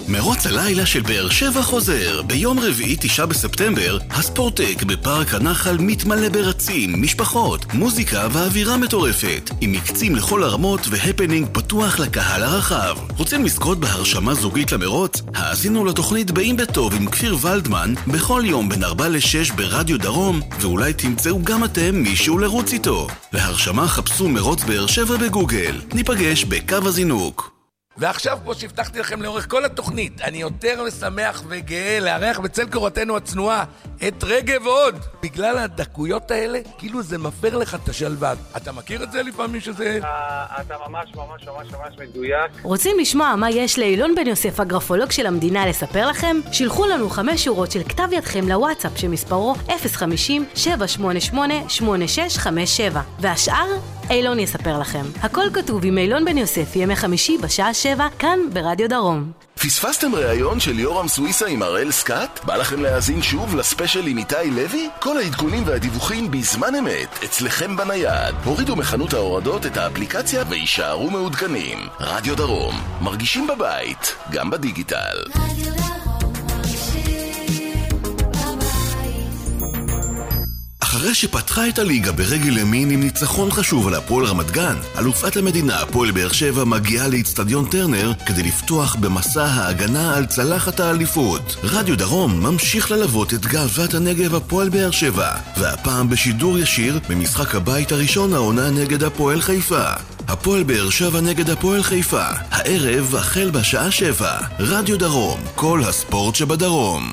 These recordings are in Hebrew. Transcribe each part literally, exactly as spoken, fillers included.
מרוץ הלילה של באר שבע חוזר. ביום רביעי תשעה בספטמבר, הספורטק בפארק הנחל מתמלא ברצים, משפחות, מוזיקה ואווירה מטורפת, עם מקצים לכל הרמות והפנינג פתוח לקהל הרחב. רוצים לזכות בהרשמה זוגית למרוץ? האזינו לתוכנית באים בטוב עם כפיר ולדמן בכל יום בין ארבע לשש ברדיו דרום, ואולי תמצאו גם אתם מישהו לרוץ איתו. להרשמה חפשו מרוץ באר שבע בגוגל. ניפגש בקו הזינוק. ועכשיו, כמו שהבטחתי לכם לאורך כל התוכנית, אני יותר משמח וגאה לארח בצל קורתנו הצנועה את רגב עוד. בגלל הדקויות האלה, כאילו זה מפר לך את השלווה. אתה מכיר את זה לפעמים שזה... אתה ממש ממש ממש ממש מדויק. רוצים לשמוע מה יש לאילון בן יוסף, הגרפולוג של המדינה, לספר לכם? שילחו לנו חמש שורות של כתב ידכם לוואטסאפ שמספרו אפס חמישים שבע שמונה שמונה שמונה שש חמש שבע, והשאר אילון יספר לכם. הכל כתוב עם אילון בן יוסף, ימי חמישי בשעה שבע, כאן ברדיו דרום. פספסתם ראיון של יורם סוויסה עם הראל סקאט? בא לכם להאזין שוב לספיישל עם איתי לוי? כל העדכונים והדיווחים בזמן אמת, אצלכם בנייד. הורידו מחנות ההורדות את האפליקציה וישארו מעודכנים. רדיו דרום, מרגישים בבית, גם בדיגיטל. רדיו דרום, מרגישים בבית. אחרי שפתחה את הליגה ברגל ימין עם ניצחון חשוב על הפועל רמת גן, אלופת המדינה הפועל באר שבע מגיעה לאצטדיון טרנר כדי לפתוח במסע ההגנה על צלחת האליפות. רדיו דרום ממשיך ללוות את גאוות הנגב הפועל באר שבע, והפעם בשידור ישיר במשחק הבית הראשון העונה נגד הפועל חיפה. הפועל באר שבע נגד הפועל חיפה, הערב החל בשעה שבע. רדיו דרום, כל הספורט שבדרום.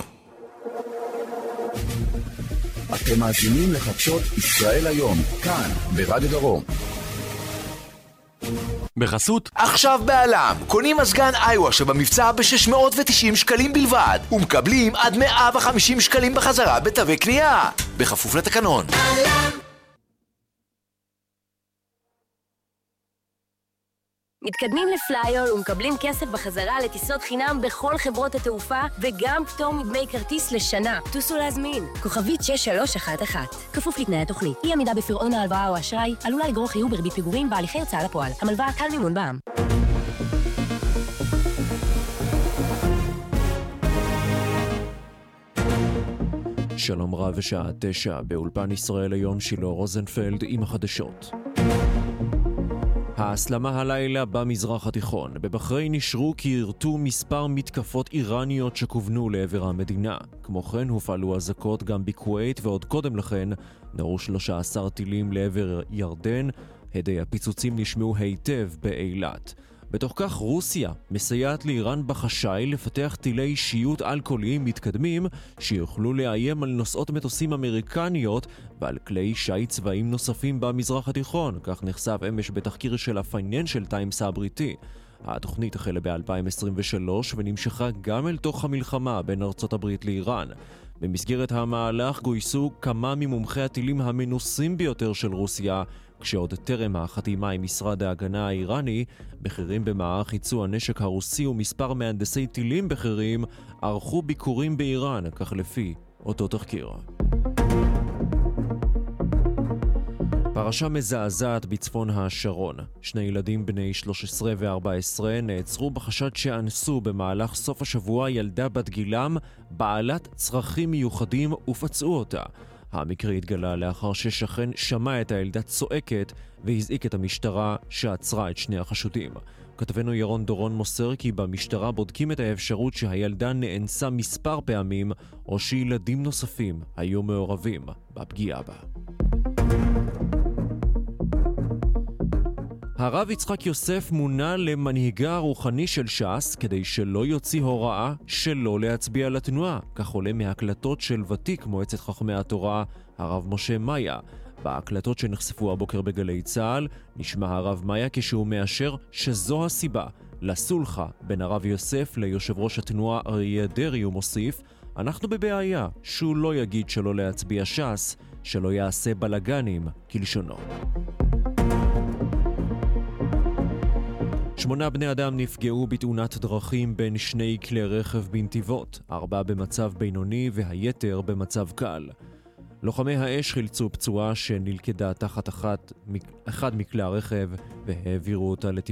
אתם מאזינים לחדשות ישראל היום, כאן ברדיו דרום. בחסות עכשיו בעלם, קונים מזגן איווה שבמבצע ב-שש מאות ותשעים שקלים בלבד, ומקבלים עד מאה וחמישים שקלים בחזרה בתווי קנייה, בכפוף לתקנון. מתקדמים לפליול ומקבלים כסף בחזרה לטיסות חינם בכל חברות התעופה, וגם פטור מדמי כרטיס לשנה. טוסו להזמין. כוכבית שש שלוש אחת אחת. כפוף לתנאי התוכנית. אי עמידה בפירעון ההלוואה או אשראי עלולה לגרור חיוב בריבית פיגורים בהליכי הוצאה לפועל. המלוואה קל מימון בע"מ. שלום רב, ושעה תשע באולפן ישראל היום, שילה רוזנפלד עם החדשות. ההסלמה הלילה במזרח התיכון. בבחריין נשרו כי ירתו מספר מתקפות איראניות שכוונו לעבר המדינה. כמו כן הופעלו אזעקות גם בכווית, ועוד קודם לכן נורו שלושה עשר טילים לעבר ירדן. הדי הפיצוצים נשמעו היטב באילת. בתוך כך רוסיה מסייעת לאיראן בחשאי לפתח טילי אישיות אלכוהוליים מתקדמים שיוכלו לאיים על נוסעות מטוסים אמריקניות ועל כלי שיט צבאיים נוספים במזרח התיכון. כך נחשף אמש בתחקיר של הפייננשל טיימס הבריטי. התוכנית החלה ב-אלפיים עשרים ושלוש ונמשכה גם אל תוך המלחמה בין ארצות הברית לאיראן. במסגרת המהלך גויסו כמה ממומחי הטילים המנוסים ביותר של רוסיה, כשעוד טרם החתימה עם משרד ההגנה האיראני, בכירים במערך ייצוא הנשק הרוסי ומספר מהנדסי טילים בכירים ערכו ביקורים באיראן, כך לפי אותו תחקיר. פרשה מזעזעת בצפון השרון. שני ילדים בני שלוש עשרה ו-ארבע עשרה נעצרו בחשד שאנסו במהלך סוף השבוע ילדה בת גילם בעלת צרכים מיוחדים ופצעו אותה. המקרה התגלה לאחר ששכן שמע את הילדה צועקת והזעיק את המשטרה שעצרה את שני החשודים. כתבנו ירון דורון מוסר כי במשטרה בודקים את האפשרות שהילדה נאנסה מספר פעמים או שילדים נוספים היו מעורבים בפגיעה בה. הרב יצחק יוסף מונה למנהיגה הרוחני של ש"ס כדי שלא יוציא הוראה שלא להצביע לתנועה, כך עולה מהקלטות של ותיק מועצת חכמי התורה, הרב משה מאיה. בהקלטות שנחשפו הבוקר בגלי צה"ל נשמע הרב מאיה כשהוא מאשר שזו הסיבה לסולחה בין הרב יוסף ליושב ראש התנועה אריה דרעי. ומוסיף, אנחנו בבעיה שהוא לא יגיד שלא להצביע ש"ס, שלא יעשה בלגנים כלשונו. שמונה בני אדם נפגעו בתאונת דרכים בין שני כלי רכב בנתיבות, ארבעה במצב בינוני והיתר במצב קל. לוחמי האש חילצו פצועה שנלכדה תחת אחת, אחד מכלי הרכב והעבירו אותה לטיפול.